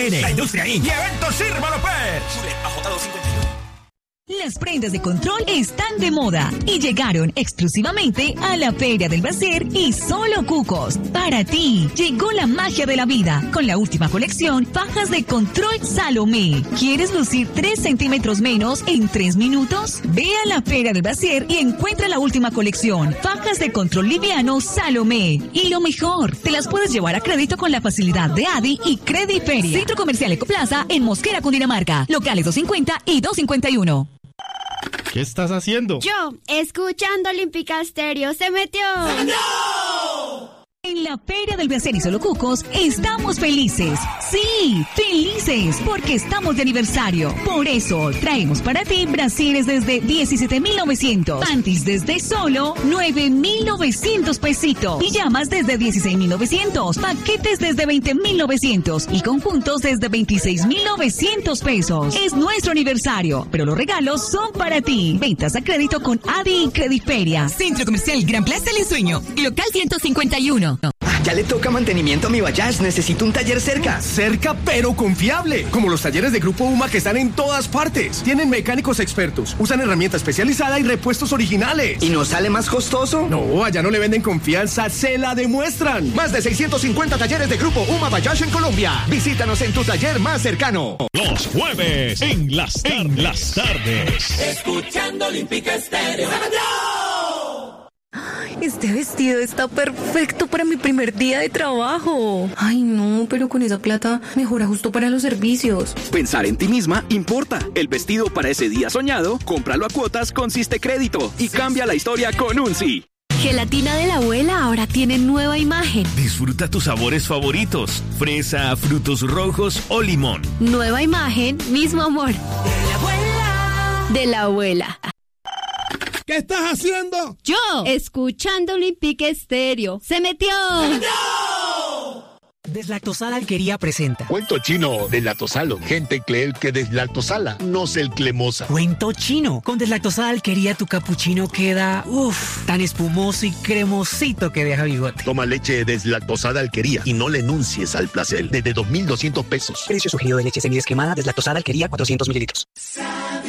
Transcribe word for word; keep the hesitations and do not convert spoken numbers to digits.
La Industria incorporated. Y Eventos Sirva López. A J dos cincuenta y uno. Las prendas de control están de moda y llegaron exclusivamente a la Feria del Brasier y Solo Cucos. Para ti, llegó la magia de la vida con la última colección Fajas de Control Salomé. ¿Quieres lucir tres centímetros menos en tres minutos? Ve a la Feria del Brasier y encuentra la última colección Fajas de Control Liviano Salomé. Y lo mejor, te las puedes llevar a crédito con la facilidad de Adi y Crediferia. Centro Comercial Ecoplaza en Mosquera, Cundinamarca. Locales doscientos cincuenta y doscientos cincuenta y uno. ¿Qué estás haciendo? Yo, escuchando Olímpica Estéreo, se metió. ¡Se metió! En la Feria del Brasier y Solo Cucos estamos felices. Sí, felices, porque estamos de aniversario. Por eso traemos para ti brasieres desde diecisiete mil novecientos, panties desde solo nueve mil novecientos pesitos, pijamas desde dieciséis mil novecientos, paquetes desde veinte mil novecientos y conjuntos desde veintiséis mil novecientos pesos. Es nuestro aniversario, pero los regalos son para ti. Ventas a crédito con Adi y Crediferia. Centro Comercial Gran Plaza El Ensueño, local ciento cincuenta y uno. Ya le toca mantenimiento a mi Bayash, necesito un taller cerca. Cerca pero confiable, como los talleres de Grupo UMA que están en todas partes. Tienen mecánicos expertos, usan herramienta especializada y repuestos originales. ¿Y no sale más costoso? No, allá no le venden confianza, se la demuestran. Más de seiscientos cincuenta talleres de Grupo UMA Bayash en Colombia. Visítanos en tu taller más cercano. Los jueves en las, en las tardes. Escuchando Olímpica Estéreo. Este vestido está perfecto para mi primer día de trabajo. Ay, no, pero con esa plata mejora justo para los servicios. Pensar en ti misma importa. El vestido para ese día soñado, cómpralo a cuotas con Siste Crédito y cambia la historia con un sí. Gelatina de la abuela ahora tiene nueva imagen. Disfruta tus sabores favoritos: fresa, frutos rojos o limón. Nueva imagen, mismo amor. De la abuela. De la abuela. ¿Qué estás haciendo? Yo, escuchando Olímpica Estéreo. ¡Se metió! ¡Se metió! Deslactosada Alquería presenta Cuento chino, deslactosalo. Gente cree que deslactosala, no es el cremosa. Cuento chino. Con Deslactosada Alquería tu capuchino queda, uff, tan espumoso y cremosito que deja bigote. Toma leche deslactosada Alquería y no le enuncies al placer. Desde dos mil doscientos pesos. Precio sugerido de leche semidesquemada Deslactosada Alquería cuatrocientos mililitros.